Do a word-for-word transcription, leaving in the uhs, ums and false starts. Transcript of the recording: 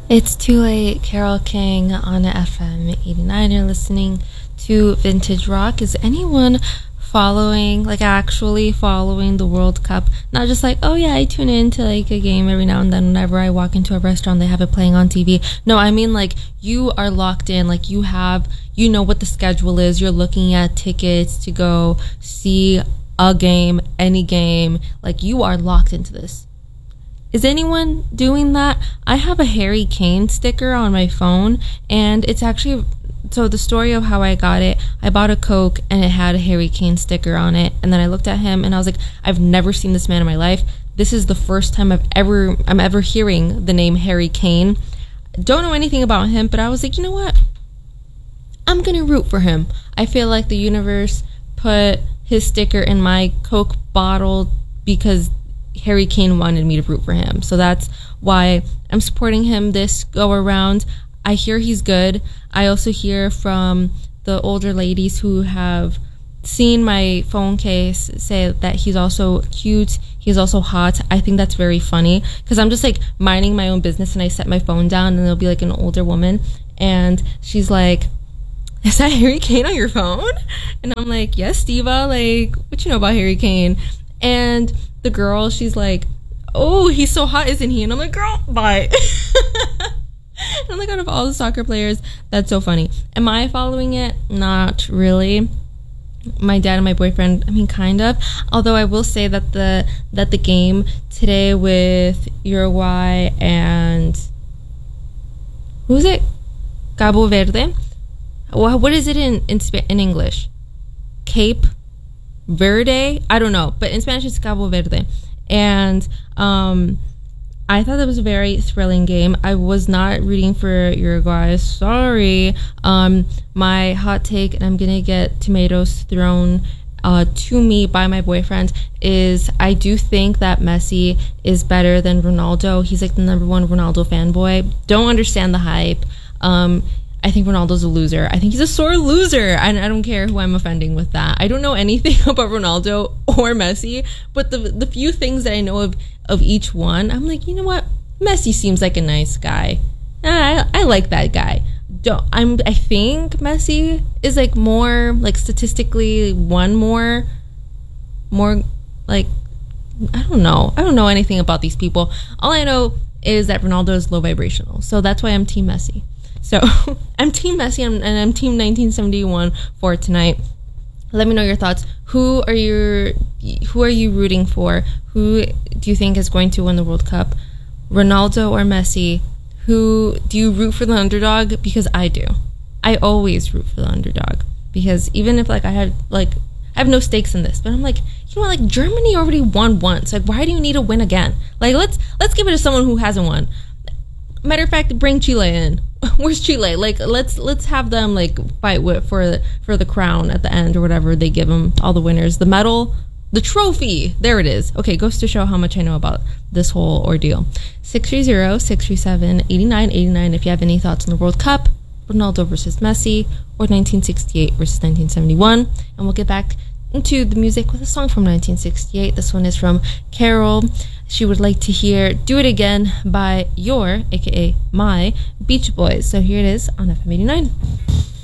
It's too late. Carole King on F M eighty-nine. You're listening to Vintage Rock. Is anyone following, like actually following the World Cup? Not just like, oh yeah, I tune into like a game every now and then whenever I walk into a restaurant, they have it playing on T V. No, I mean like you are locked in, like you have, you know what the schedule is. You're looking at tickets to go see a game, any game. Like you are locked into this. Is anyone doing that? I have a Harry Kane sticker on my phone, and it's actually, so the story of how I got it, I bought a Coke and it had a Harry Kane sticker on it, and then I looked at him and I was like, I've never seen this man in my life. This is the first time I've ever, I'm ever hearing the name Harry Kane. Don't know anything about him, but I was like, you know what? I'm gonna root for him. I feel like the universe put his sticker in my Coke bottle because Harry Kane wanted me to root for him. So that's why I'm supporting him this go around. I hear he's good. I also hear from the older ladies who have seen my phone case say that he's also cute. He's also hot. I think that's very funny because I'm just like minding my own business and I set my phone down and there'll be like an older woman and she's like, is that Harry Kane on your phone? And I'm like, yes, Diva. Like, what you know about Harry Kane? And the girl, she's like, oh, he's so hot, isn't he? And I'm like, girl, bye. And I'm like, out of all the soccer players, that's so funny. Am I following it? Not really. My dad and my boyfriend, I mean, kind of. Although I will say that the that the game today with Uruguay and who is it? Cabo Verde. What is it in in, in English? Cape Verde? I don't know, but in Spanish it's Cabo Verde. And um, I thought that was a very thrilling game. I was not rooting for Uruguay. Sorry. Um, my hot take, and I'm going to get tomatoes thrown uh, to me by my boyfriend, is I do think that Messi is better than Ronaldo. He's like the number one Ronaldo fanboy. Don't understand the hype. Um, I think Ronaldo's a loser. I think he's a sore loser. And I don't care who I'm offending with that. I don't know anything about Ronaldo or Messi, but the the few things that I know of, of each one, I'm like, you know what? Messi seems like a nice guy. I, I like that guy. Don't, I'm, I think Messi is like more, like statistically one more, more like, I don't know. I don't know anything about these people. All I know is that Ronaldo is low vibrational. So that's why I'm Team Messi. So I'm Team Messi and I'm Team nineteen seventy-one for tonight. Let me know your thoughts. Who are you? Who are you rooting for? Who do you think is going to win the World Cup? Ronaldo or Messi? Who do you root for the underdog? Because I do. I always root for the underdog because even if like I had like I have no stakes in this, but I'm like, you know what? Like Germany already won once. Like why do you need to win again? Like let's let's give it to someone who hasn't won. Matter of fact, bring Chile in. Where's Chile? Like, let's let's have them like fight with, for for the crown at the end or whatever they give them. All the winners, the medal, the trophy. There it is. Okay, goes to show how much I know about this whole ordeal. six three zero, six three seven, eight nine eight nine. If you have any thoughts on the World Cup, Ronaldo versus Messi, or nineteen sixty-eight versus nineteen seventy-one, and we'll get back into the music with a song from nineteen sixty-eight. This one is from Carol. She would like to hear Do It Again by your, aka my, Beach Boys. So here it is on F M eighty-nine.